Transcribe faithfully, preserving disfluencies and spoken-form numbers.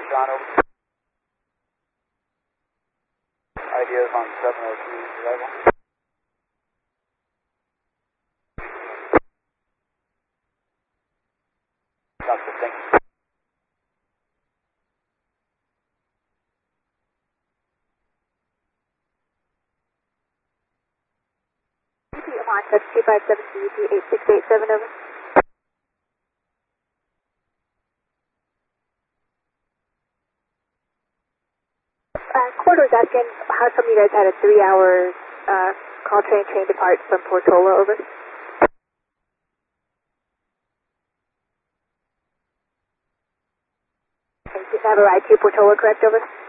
John, over. Ideas on seven oh three arrival. Sounds good, thank you. Oman, that's two five seven C U T eight six eight seven, over. Uh, Corridor's asking, how come you guys had a three-hour uh, call train train depart from Portola, over? And you didn't have a ride to Portola, correct, over?